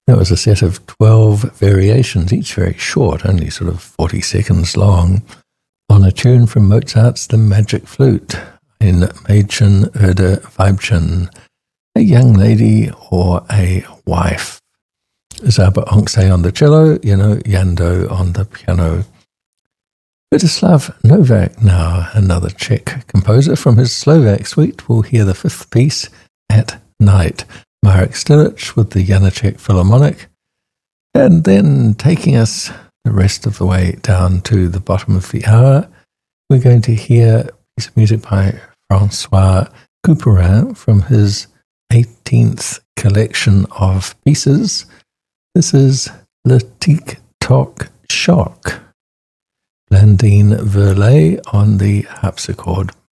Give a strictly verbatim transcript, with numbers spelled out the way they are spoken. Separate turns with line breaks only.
That was a set of twelve variations, each very short, only sort of forty seconds long, on a tune from Mozart's The Magic Flute in Mädchen oder Weibchen, a young lady or a wife. Zaba Onksay on the cello, you know, Jando on the piano. Svetoslav Novak now, another Czech composer from his Slovak suite. We'll hear the fifth piece, At Night. Marek Stilic with the Janacek Philharmonic. And then taking us the rest of the way down to the bottom of the hour, we're going to hear a piece of music by Francois Couperin from his eighteenth collection of pieces. This is Le Tic Toc Choc. Blandine Verlet on the harpsichord.